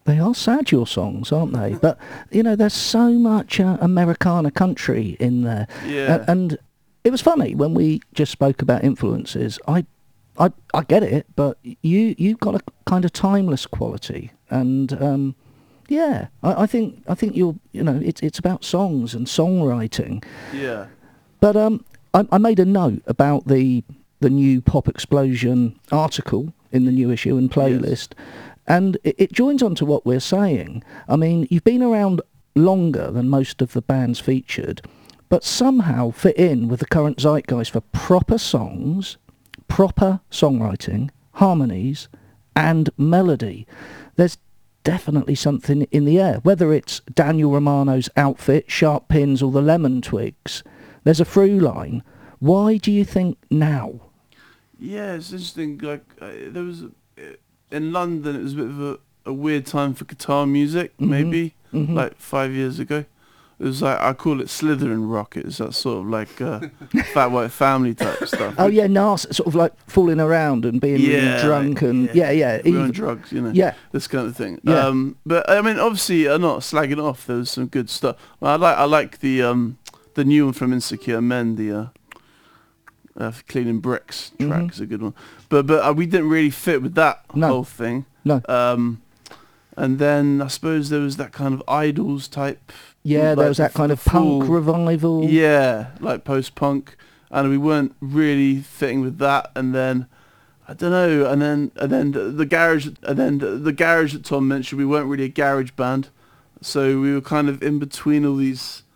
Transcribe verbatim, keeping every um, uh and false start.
They are sad, your songs, aren't they? But, you know, there's so much uh, Americana country in there. Yeah. A- and it was funny when we just spoke about influences. I, I, I get it, but you, you've got a kind of timeless quality. And, um, yeah, I, I think I think you're, you know, it's it's about songs and songwriting. Yeah. But um, I, I made a note about the the new Pop Explosion article in the new issue and playlist, yes. and it, it joins on to what we're saying. I mean, you've been around longer than most of the bands featured, but somehow fit in with the current zeitgeist for proper songs, proper songwriting, harmonies, and melody. There's definitely something in the air. Whether it's Daniel Romano's outfit, Sharp Pins, or the Lemon Twigs, there's a through line. Why do you think now? Yeah, it's interesting. Like uh, there was a, in London, it was a bit of a, a weird time for guitar music. Mm-hmm. Maybe mm-hmm. like five years ago. It was like, I call it Slytherin rock. It's that sort of like uh, Fat White Family type stuff. Oh yeah, nas sort of like fooling around and being yeah, really drunk and yeah, yeah, yeah. We're even, on drugs, you know. Yeah, this kind of thing. Yeah. Um, but I mean, obviously, I'm not slagging off. There was some good stuff. I like, I like the um, the new one from Insecure Men, the uh, uh, Cleaning Bricks track mm-hmm. is a good one. But but uh, we didn't really fit with that no. whole thing. No. Um, and then I suppose there was that kind of Idols type. Yeah, like there was that the, kind the of full, punk revival. Yeah, like post-punk, and we weren't really fitting with that. And then I don't know. And then and then the, the garage, and then the, the garage that Tom mentioned, we weren't really a garage band, so we were kind of in between all these